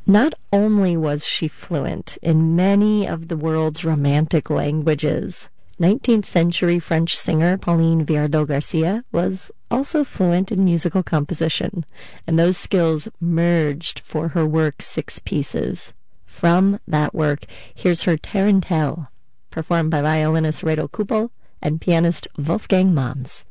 Not only was she fluent in many of the world's romantic languages, 19th century French singer Pauline Viardot-Garcia was also fluent in musical composition, and those skills merged for her work Six Pieces. From that work, here's her Tarantelle, performed by violinist Reto Kuppel and pianist Wolfgang Mans.